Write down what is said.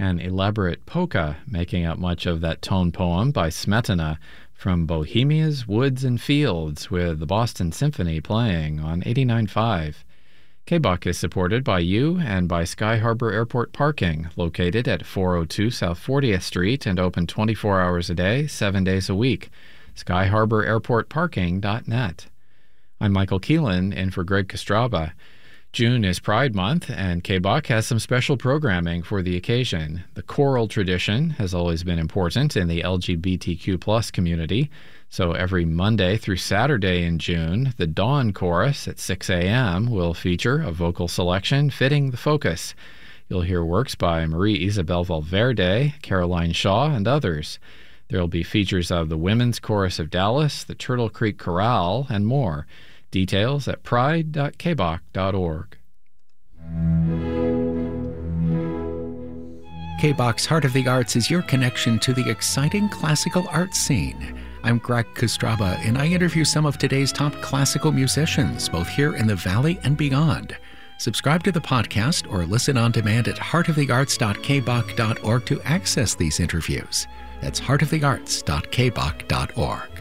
an elaborate polka making up much of that tone poem by Smetana from Bohemia's Woods and Fields, with the Boston Symphony playing on 89.5. KBOK is supported by you and by Sky Harbor Airport Parking, located at 402 South 40th Street and open 24 hours a day, 7 days a week. SkyHarborAirportParking.net. I'm Michael Keelan, in for Greg Kostraba. June is Pride Month, and KBOK has some special programming for the occasion. The choral tradition has always been important in the LGBTQ+ community, so every Monday through Saturday in June, the Dawn Chorus at 6 a.m. will feature a vocal selection fitting the focus. You'll hear works by Marie Isabel Valverde, Caroline Shaw, and others. There will be features of the Women's Chorus of Dallas, the Turtle Creek Chorale, and more. Details at pride.kbok.org. KBOK's Heart of the Arts is your connection to the exciting classical arts scene. I'm Greg Kostraba, and I interview some of today's top classical musicians, both here in the Valley and beyond. Subscribe to the podcast or listen on demand at heartofthearts.kbok.org to access these interviews. That's heartofthearts.kbok.org.